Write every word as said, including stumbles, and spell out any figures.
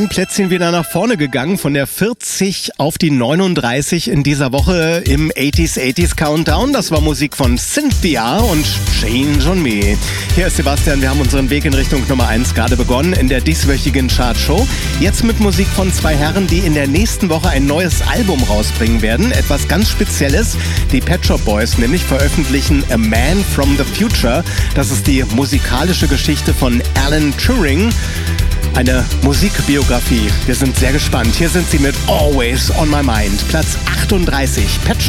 ein Plätzchen wieder nach vorne gegangen, von der vierzig auf die neununddreißig in dieser Woche im achtziger achtziger Countdown. Das war Musik von Cynthia und Change on Me. Hier ist Sebastian, wir haben unseren Weg in Richtung Nummer eins gerade begonnen in der dieswöchigen Chartshow. Jetzt mit Musik von zwei Herren, die in der nächsten Woche ein neues Album rausbringen werden. Etwas ganz Spezielles. Die Pet Shop Boys nämlich veröffentlichen A Man from the Future. Das ist die musikalische Geschichte von Alan Turing. Eine Musikbiografie. Wir sind sehr gespannt. Hier sind sie mit Always on My Mind. Platz achtunddreißig. Pet Shop